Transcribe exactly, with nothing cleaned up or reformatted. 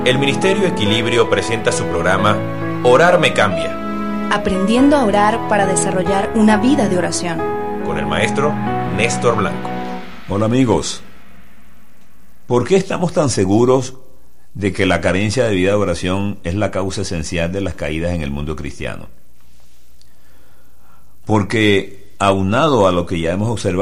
El Ministerio Equilibrio presenta su programa Orar me cambia, aprendiendo a orar para desarrollar una vida de oración, con el maestro Néstor Blanco. Hola amigos, ¿por qué estamos tan seguros de que la carencia de vida de oración es la causa esencial de las caídas en el mundo cristiano? Porque aunado a lo que ya hemos observado,